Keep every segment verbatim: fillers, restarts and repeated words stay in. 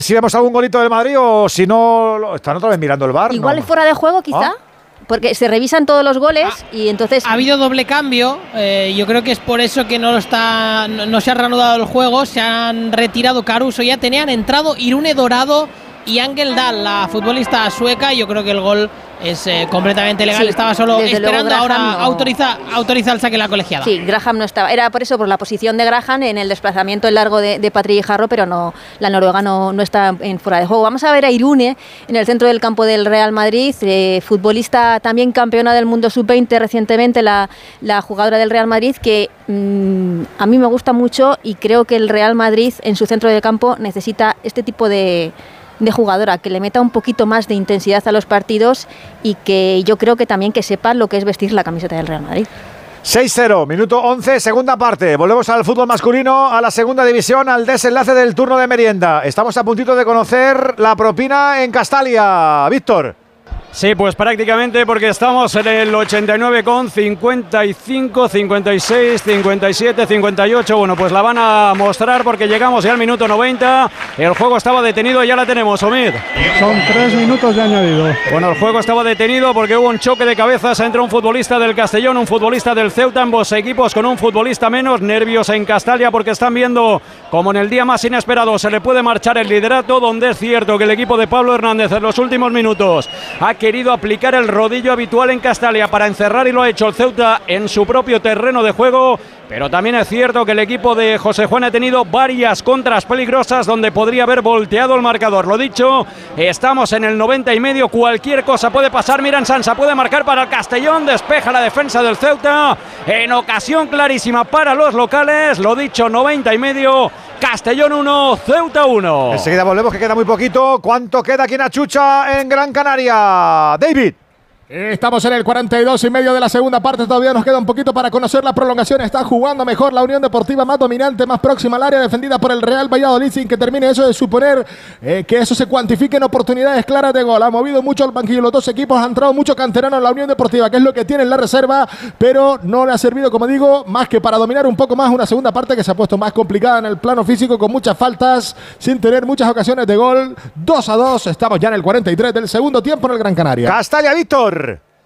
Si vemos algún golito del Madrid o si no, están otra vez mirando el V A R. Igual ¿no? es fuera de juego, quizá. ¿Ah? Porque se revisan todos los goles ah, y entonces... Ha habido doble cambio, eh, yo creo que es por eso que no, está, no, no se ha reanudado el juego, se han retirado Caruso y Atenea, han entrado Irune Dorado y Ángel Dahl, la futbolista sueca. Yo creo que el gol es eh, completamente legal, sí, estaba solo esperando, ahora no. autoriza, autoriza el saque la colegiada. Sí, Graham no estaba, era por eso, por la posición de Graham en el desplazamiento en largo de, de Patrick Jarro, pero no, la noruega no, no está en fuera de juego. Vamos a ver a Irune en el centro del campo del Real Madrid, eh, futbolista también campeona del mundo sub veinte recientemente, la, la jugadora del Real Madrid, que mmm, a mí me gusta mucho y creo que el Real Madrid en su centro del campo necesita este tipo de... de jugadora, que le meta un poquito más de intensidad a los partidos y que yo creo que también que sepa lo que es vestir la camiseta del Real Madrid. seis cero, minuto once, segunda parte. Volvemos al fútbol masculino, a la segunda división, al desenlace del turno de merienda. Estamos a puntito de conocer la propina en Castalia. Víctor. Sí, pues prácticamente, porque estamos en el ochenta y nueve con cincuenta y cinco, cincuenta y seis, cincuenta y siete, cincuenta y ocho. Bueno, pues la van a mostrar porque llegamos ya al minuto noventa. El juego estaba detenido y ya la tenemos, Omid. Son tres minutos de añadido. Bueno, el juego estaba detenido porque hubo un choque de cabezas entre un futbolista del Castellón, un futbolista del Ceuta, ambos equipos con un futbolista menos. Nervios en Castalia porque están viendo como en el día más inesperado se le puede marchar el liderato, donde es cierto que el equipo de Pablo Hernández en los últimos minutos ha querido aplicar el rodillo habitual en Castalia para encerrar, y lo ha hecho el Ceuta en su propio terreno de juego. Pero también es cierto que el equipo de José Juan ha tenido varias contras peligrosas donde podría haber volteado el marcador. Lo dicho, estamos en el noventa y medio, cualquier cosa puede pasar. Miran Sansa, puede marcar para el Castellón, despeja la defensa del Ceuta en ocasión clarísima para los locales. Lo dicho, noventa y medio, Castellón uno, Ceuta uno. Enseguida volvemos, que queda muy poquito. ¿Cuánto queda aquí en Achucha, en Gran Canaria? David. Estamos en el cuarenta y dos y medio de la segunda parte, todavía nos queda un poquito para conocer la prolongación. Está jugando mejor la Unión Deportiva, más dominante, más próxima al área, defendida por el Real Valladolid, sin que termine eso de suponer eh, que eso se cuantifique en oportunidades claras de gol. Ha movido mucho el banquillo, los dos equipos, han entrado mucho canterano en la Unión Deportiva, que es lo que tiene en la reserva, pero no le ha servido, como digo, más que para dominar un poco más una segunda parte que se ha puesto más complicada en el plano físico, con muchas faltas, sin tener muchas ocasiones de gol. dos a dos, estamos ya en el cuarenta y tres del segundo tiempo en el Gran Canaria. Castalia, Víctor.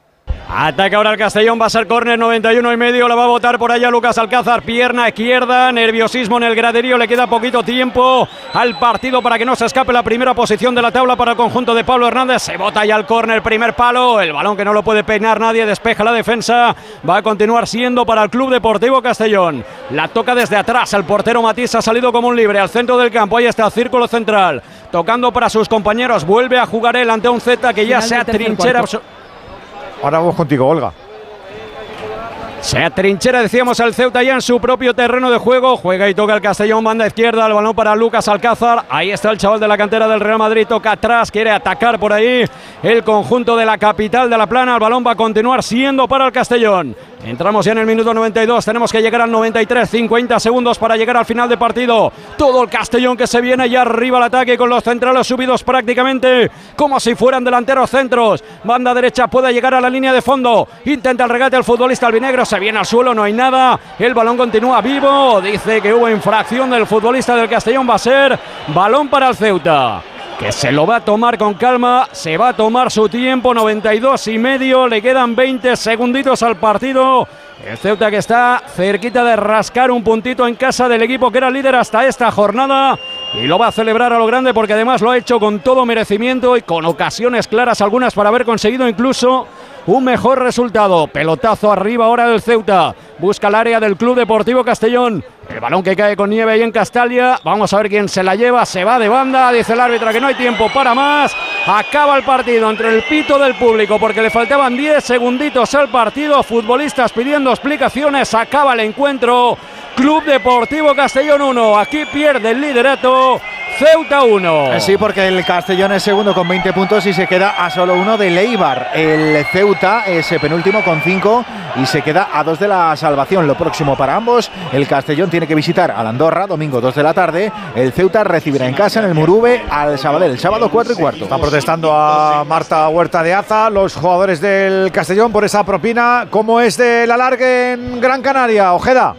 Ataca ahora el Castellón, va a ser córner, noventa y uno y medio, la va a botar por allá Lucas Alcázar, pierna izquierda, nerviosismo en el graderío, le queda poquito tiempo al partido para que no se escape la primera posición de la tabla para el conjunto de Pablo Hernández. Se bota ya el córner, primer palo, el balón que no lo puede peinar nadie, despeja la defensa, va a continuar siendo para el Club Deportivo Castellón. La toca desde atrás, el portero Matís ha salido como un libre al centro del campo, ahí está el círculo central, tocando para sus compañeros, vuelve a jugar él ante un Z que ya se atrinchera. Ahora vamos contigo, Olga. Se atrinchera, decíamos, el Ceuta ya en su propio terreno de juego. Juega y toca el Castellón, banda izquierda, el balón para Lucas Alcázar. Ahí está el chaval de la cantera del Real Madrid, toca atrás, quiere atacar por ahí el conjunto de la capital de La Plana. El balón va a continuar siendo para el Castellón. Entramos ya en el minuto noventa y dos, tenemos que llegar al noventa y tres, cincuenta segundos para llegar al final de partido. Todo el Castellón que se viene ya arriba al ataque, con los centrales subidos prácticamente como si fueran delanteros centros. Banda derecha, puede llegar a la línea de fondo, intenta el regate el futbolista albinegro, se viene al suelo, no hay nada, el balón continúa vivo, dice que hubo infracción del futbolista del Castellón, va a ser balón para el Ceuta, que se lo va a tomar con calma, se va a tomar su tiempo. Noventa y dos y medio, le quedan veinte segunditos al partido. El Ceuta que está cerquita de rascar un puntito en casa del equipo que era líder hasta esta jornada, y lo va a celebrar a lo grande porque además lo ha hecho con todo merecimiento y con ocasiones claras, algunas para haber conseguido incluso un mejor resultado. Pelotazo arriba ahora del Ceuta, busca el área del Club Deportivo Castellón, el balón que cae con nieve ahí en Castalia, vamos a ver quién se la lleva, se va de banda, dice el árbitro que no hay tiempo para más, acaba el partido entre el pito del público porque le faltaban diez segunditos al partido, futbolistas pidiendo explicaciones, acaba el encuentro. Club Deportivo Castellón uno, aquí pierde el liderato Ceuta uno. Sí, porque el Castellón es segundo con veinte puntos y se queda a solo uno de Eibar. El Ceuta es penúltimo con cinco y se queda a dos de la salvación. Lo próximo para ambos, el Castellón tiene que visitar al Andorra, domingo dos de la tarde. El Ceuta recibirá en casa en el Murube al Sabadell, el sábado cuatro y cuarto. Están protestando a Marta Huerta de Aza los jugadores del Castellón por esa propina. ¿Cómo es del alargue en Gran Canaria, Ojeda?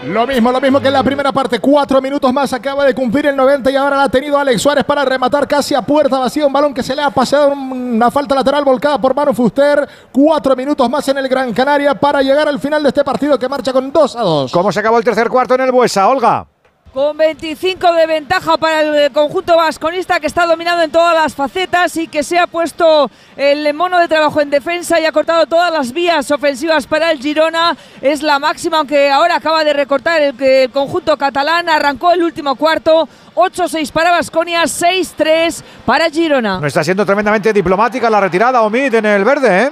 Lo mismo, lo mismo que en la primera parte. Cuatro minutos más, acaba de cumplir el noventa y ahora la ha tenido Alex Suárez para rematar casi a puerta vacía. Un balón que se le ha pasado, una falta lateral volcada por Manu Fuster. Cuatro minutos más en el Gran Canaria para llegar al final de este partido que marcha con dos a dos. ¿Cómo se acabó el tercer cuarto en el Buesa, Olga? Con veinticinco de ventaja para el conjunto vasconista, que está dominado en todas las facetas y que se ha puesto el mono de trabajo en defensa y ha cortado todas las vías ofensivas para el Girona. Es la máxima, aunque ahora acaba de recortar el, el conjunto catalán. Arrancó el último cuarto, ocho seis para Baskonia, seis tres para Girona. No está siendo tremendamente diplomática la retirada, Omid, en el verde, ¿eh?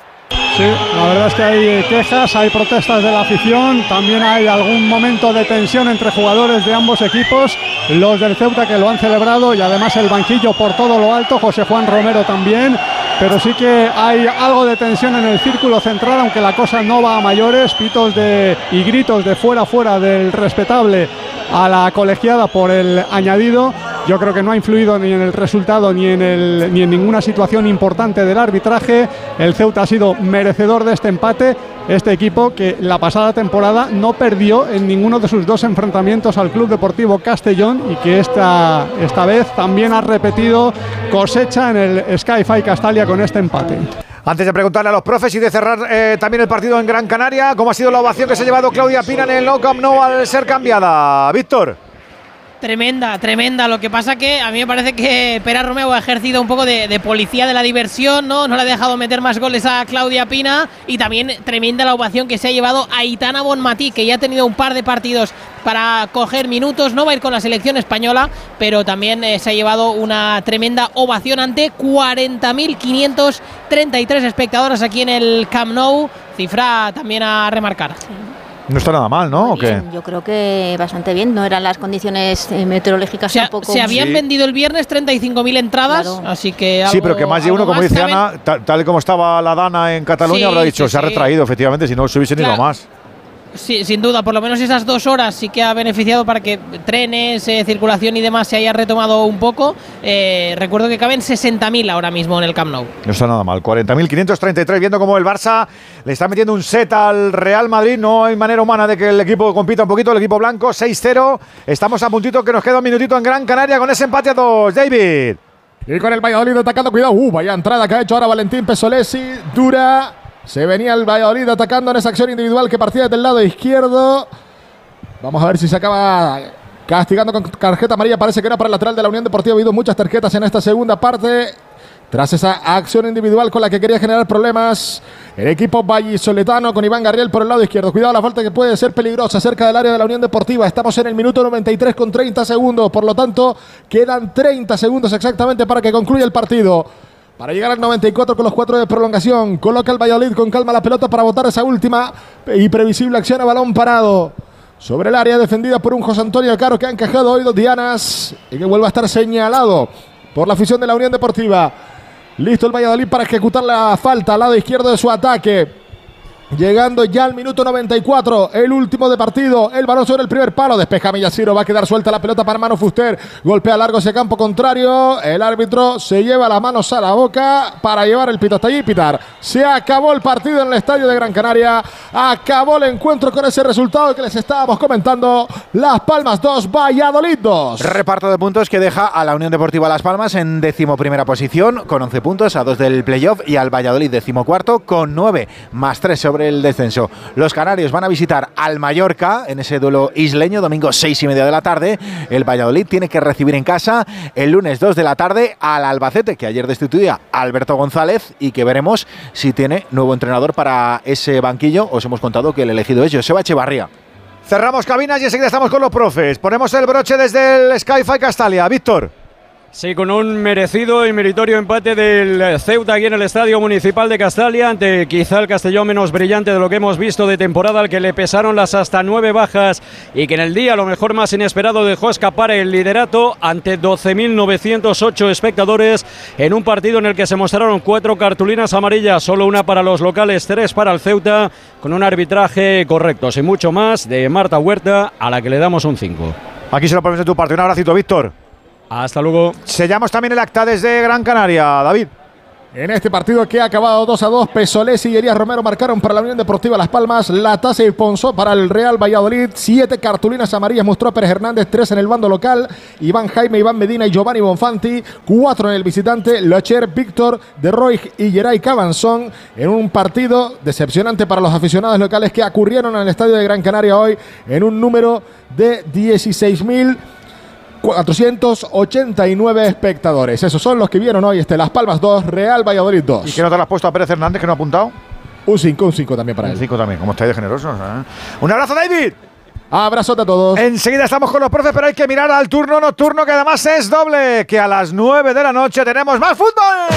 Sí, la verdad es que hay quejas, hay protestas de la afición, también hay algún momento de tensión entre jugadores de ambos equipos, los del Ceuta que lo han celebrado y además el banquillo por todo lo alto, José Juan Romero también, pero sí que hay algo de tensión en el círculo central, aunque la cosa no va a mayores, pitos de, y gritos de fuera fuera del respetable a la colegiada por el añadido. Yo creo que no ha influido ni en el resultado ni en, el, ni en ninguna situación importante del arbitraje. El Ceuta ha sido merecedor de este empate. Este equipo que la pasada temporada no perdió en ninguno de sus dos enfrentamientos al Club Deportivo Castellón y que esta, esta vez también ha repetido cosecha en el Sky-Fi Castalia con este empate. Antes de preguntarle a los profes y de cerrar eh, también el partido en Gran Canaria, ¿cómo ha sido la ovación que se ha llevado Claudia Pina en el Nou Camp Nou al ser cambiada? Víctor. Tremenda, tremenda. Lo que pasa que a mí me parece que Pera Romeu ha ejercido un poco de, de policía de la diversión, ¿no? No le ha dejado meter más goles a Claudia Pina. Y también tremenda la ovación que se ha llevado a Aitana Bonmatí, que ya ha tenido un par de partidos para coger minutos. No va a ir con la selección española, pero también eh, se ha llevado una tremenda ovación ante cuarenta mil quinientos treinta y tres espectadores aquí en el Camp Nou. Cifra también a remarcar. Sí. No está nada mal, ¿no? ¿O qué? Yo creo que bastante bien. No eran las condiciones eh, meteorológicas se, tampoco. Se habían sí. vendido el viernes treinta y cinco mil entradas, claro. Así que algo, sí, pero que más de uno, como dice también. Ana, tal, tal y como estaba la Dana en Cataluña, sí, habrá dicho, sí, se ha retraído, sí. efectivamente, si no se hubiesen claro. ido más. Sí, sin duda, por lo menos esas dos horas sí que ha beneficiado para que trenes, eh, circulación y demás se haya retomado un poco. Eh, recuerdo que caben sesenta mil ahora mismo en el Camp Nou. No está nada mal, cuarenta mil quinientos treinta y tres, viendo cómo el Barça le está metiendo un set al Real Madrid. No hay manera humana de que el equipo compita un poquito, el equipo blanco, seis cero. Estamos a puntito, que nos queda un minutito en Gran Canaria con ese empate a dos, David. Y con el Valladolid atacando, cuidado, uh, vaya entrada que ha hecho ahora Valentín Pesolesi, dura. Se venía el Valladolid atacando en esa acción individual que partía desde el lado izquierdo. Vamos a ver si se acaba castigando con tarjeta amarilla. Parece que era para el lateral de la Unión Deportiva. Ha habido muchas tarjetas en esta segunda parte. Tras esa acción individual con la que quería generar problemas el equipo vallisoletano con Iván Garriel por el lado izquierdo. Cuidado la falta que puede ser peligrosa cerca del área de la Unión Deportiva. Estamos en el minuto noventa y tres con treinta segundos. Por lo tanto, quedan treinta segundos exactamente para que concluya el partido. Para llegar al noventa y cuatro con los cuatro de prolongación. Coloca el Valladolid con calma la pelota para botar esa última y previsible acción a balón parado. Sobre el área defendida por un José Antonio Caro que ha encajado hoy dos dianas y que vuelve a estar señalado por la afición de la Unión Deportiva. Listo el Valladolid para ejecutar la falta al lado izquierdo de su ataque. Llegando ya al minuto noventa y cuatro, el último de partido, el balón sobre el primer palo, despeja Millaciro, va a quedar suelta la pelota para Manu Fuster, golpea largo ese campo contrario, el árbitro se lleva las manos a la boca para llevar el pito hasta allí y pitar. Se acabó el partido en el estadio de Gran Canaria, acabó el encuentro con ese resultado que les estábamos comentando, Las Palmas dos, Valladolid dos. Reparto de puntos que deja a la Unión Deportiva Las Palmas en decimoprimera posición, con once puntos, a dos del playoff, y al Valladolid decimocuarto con nueve, más tres sobre el descenso. Los canarios van a visitar al Mallorca en ese duelo isleño, domingo seis y media de la tarde. El Valladolid tiene que recibir en casa el lunes dos de la tarde al Albacete, que ayer destituía a Alberto González y que veremos si tiene nuevo entrenador para ese banquillo. Os hemos contado que el elegido es Joseba Echevarría. Cerramos cabinas y enseguida estamos con los profes. Ponemos el broche desde el Sky-Fi Castalia. Víctor. Sí, con un merecido y meritorio empate del Ceuta aquí en el Estadio Municipal de Castalia, ante quizá el Castellón menos brillante de lo que hemos visto de temporada, al que le pesaron las hasta nueve bajas y que en el día, a lo mejor más inesperado, dejó escapar el liderato ante doce mil novecientos ocho espectadores en un partido en el que se mostraron cuatro cartulinas amarillas, solo una para los locales, tres para el Ceuta, con un arbitraje correcto, sin mucho más, de Marta Huerta, a la que le damos un cinco. Aquí se lo pones de tu parte. Un abracito, Víctor. Hasta luego. Sellamos también el acta desde Gran Canaria, David. En este partido que ha acabado dos a dos, Pesolés y Elías Romero marcaron para la Unión Deportiva Las Palmas, Latase y Ponzó para el Real Valladolid, siete cartulinas amarillas mostró Pérez Hernández, tres en el bando local, Iván Jaime, Iván Medina y Giovanni Bonfanti, cuatro en el visitante, Locher, Víctor, De Roy y Geray Cabanzón, en un partido decepcionante para los aficionados locales que acurrieron al estadio de Gran Canaria hoy en un número de dieciséis mil cuatrocientos ochenta y nueve espectadores. Esos son los que vieron hoy este Las Palmas dos, Real Valladolid dos. ¿Y qué nota le has puesto a Pérez Hernández, que no ha apuntado? Un cinco, un cinco también para él. Un cinco también, como estáis de generosos, ¿eh? Un abrazo, David. Abrazote a todos. Enseguida estamos con los profes, pero hay que mirar al turno nocturno, que además es doble, que a las nueve de la noche tenemos más fútbol.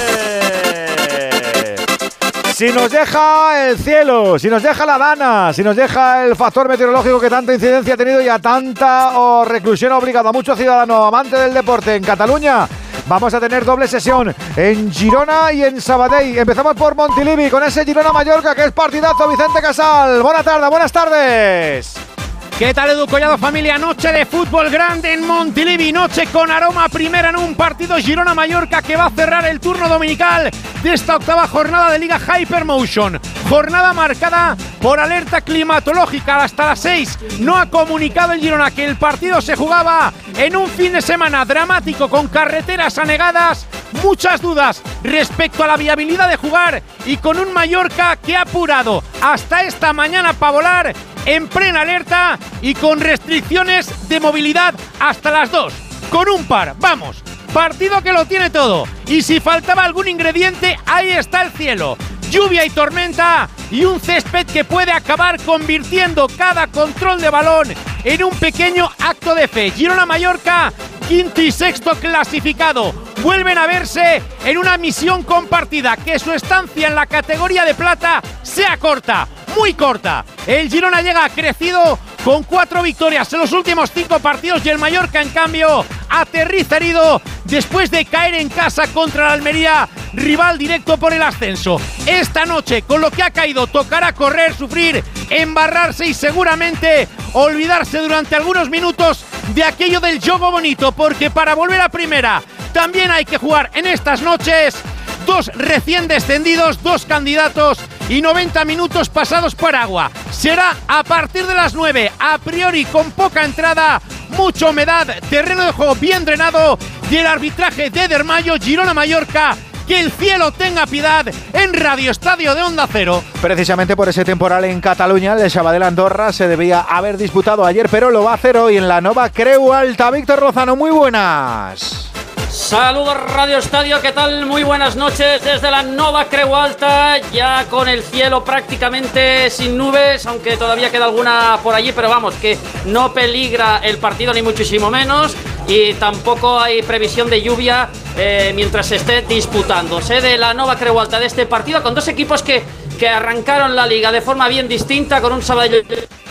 Si nos deja el cielo, si nos deja la dana, si nos deja el factor meteorológico que tanta incidencia ha tenido y a tanta oh, reclusión ha obligado a muchos ciudadanos amantes del deporte en Cataluña, vamos a tener doble sesión en Girona y en Sabadell. Empezamos por Montilivi con ese Girona-Mallorca que es partidazo. Vicente Casal, buena tarde, buenas tardes. ¿Qué tal, Edu Collado, familia? Noche de fútbol grande en Montilivi, noche con aroma primera en un partido Girona-Mallorca que va a cerrar el turno dominical de esta octava jornada de Liga Hypermotion. Jornada marcada por alerta climatológica hasta las seis. No ha comunicado el Girona que el partido se jugaba en un fin de semana dramático con carreteras anegadas, muchas dudas respecto a la viabilidad de jugar y con un Mallorca que ha apurado hasta esta mañana para volar en plena alerta y con restricciones de movilidad hasta las dos. Con un par, vamos, partido que lo tiene todo. Y si faltaba algún ingrediente, ahí está el cielo. Lluvia y tormenta y un césped que puede acabar convirtiendo cada control de balón en un pequeño acto de fe. Girona-Mallorca, quinto y sexto clasificado, vuelven a verse en una misión compartida, que su estancia en la categoría de plata sea corta, muy corta. El Girona llega crecido con cuatro victorias en los últimos cinco partidos y el Mallorca, en cambio, aterriza herido después de caer en casa contra la Almería, rival directo por el ascenso. Esta noche, con lo que ha caído, tocará correr, sufrir, embarrarse y seguramente olvidarse durante algunos minutos de aquello del juego bonito, porque para volver a primera también hay que jugar en estas noches. Dos recién descendidos, dos candidatos y noventa minutos pasados por agua. Será a partir de las nueve, a priori con poca entrada, mucha humedad, terreno de juego bien drenado y el arbitraje de Dermayo. Girona-Mallorca, que el cielo tenga piedad en Radio Estadio de Onda Cero. Precisamente por ese temporal en Cataluña, el Sabadell-Andorra se debía haber disputado ayer, pero lo va a hacer hoy en la Nova Creu Alta. Víctor Lozano, muy buenas. Saludos Radio Estadio, ¿qué tal? Muy buenas noches desde la Nova Creu Alta, ya con el cielo prácticamente sin nubes, aunque todavía queda alguna por allí, pero vamos, que no peligra el partido ni muchísimo menos, y tampoco hay previsión de lluvia eh, mientras se esté disputando. Sede la Nova Creu Alta de este partido, con dos equipos que, que arrancaron la liga de forma bien distinta, con un Sabadell.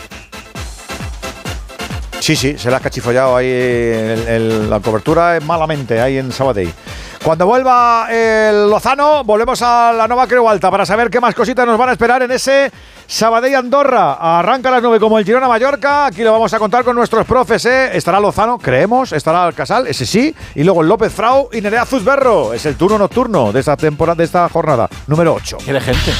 Sí, sí, se la ha cachifollado ahí el, el, la cobertura malamente ahí en Sabadell. Cuando vuelva el Lozano, volvemos a la Nova Creu Alta para saber qué más cositas nos van a esperar en ese Sabadell-Andorra. Arranca a las nueve como el Girona-Mallorca. Aquí lo vamos a contar con nuestros profes, ¿eh? Estará Lozano, creemos, estará Casal, ese sí, y luego el López Frau y Nerea Zuzberro. Es el turno nocturno de esta temporada, de esta jornada número ocho. ¡Qué de gente!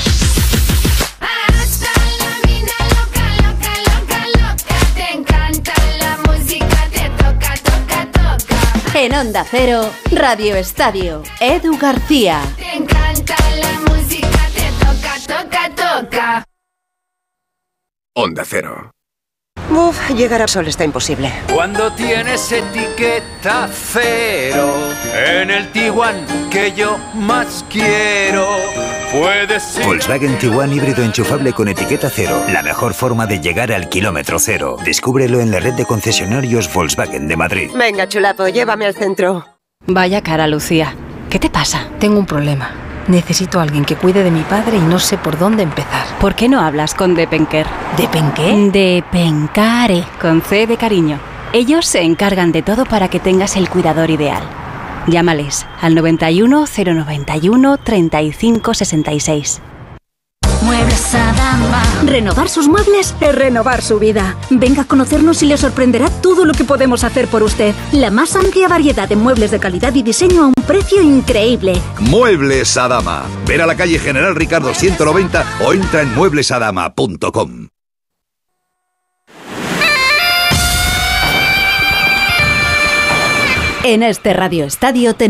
En Onda Cero, Radio Estadio, Edu García. Te encanta la música, te toca, toca, toca. Onda Cero. Uf, llegar a Sol está imposible. Cuando tienes etiqueta cero en el Tiguan que yo más quiero, puedes ser... Volkswagen Tiguan híbrido enchufable con etiqueta cero. La mejor forma de llegar al kilómetro cero. Descúbrelo en la red de concesionarios Volkswagen de Madrid. Venga, chulapo, llévame al centro. Vaya cara, Lucía. ¿Qué te pasa? Tengo un problema. Necesito a alguien que cuide de mi padre y no sé por dónde empezar. ¿Por qué no hablas con Depenker? ¿Depenqué? Depencare. Con C de cariño. Ellos se encargan de todo para que tengas el cuidador ideal. Llámales al noventa y uno, cero noventa y uno, treinta y cinco sesenta y seis. Muebles Adama. Renovar sus muebles es renovar su vida. Venga a conocernos y le sorprenderá todo lo que podemos hacer por usted. La más amplia variedad de muebles de calidad y diseño a un precio increíble. Muebles Adama. Ver a la calle General Ricardo ciento noventa o entra en muebles adama punto com. En este Radio Estadio tenemos